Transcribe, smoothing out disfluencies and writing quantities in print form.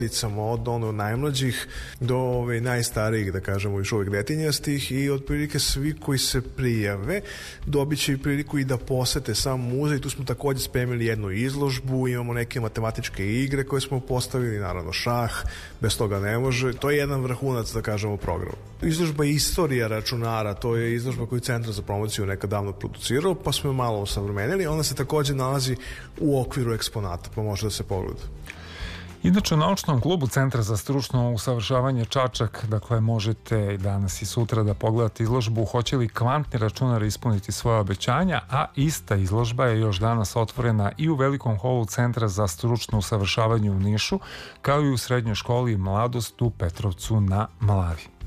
od najmlađih do najstarijih, da kažemo, još uvek detinjastih, i otprilike svi koji se prijave dobit će i priliku i da posete sam muzej. Tu smo takođe spremili jednu izložbu, imamo neke matematičke igre koje smo postavili, naravno šah, bez toga ne može. To je jedan vrhunac, da kažemo, programa. Izložba Istorija računara, to je izložba koju Centar za promociju nekad davno producirao, pa smo je malo osavremenili. Ona se takođe nalazi u okviru eksponata, pa može da se pogleda. Inače, u naučnom klubu Centra za stručno usavršavanje Čačak, dakle, možete danas i sutra da pogledate izložbu Hoće li kvantni računar ispuniti svoje obećanja, a ista izložba je još danas otvorena i u velikom holu Centra za stručno usavršavanje u Nišu, kao i u srednjoj školi Mladost u Petrovcu na Mlavi.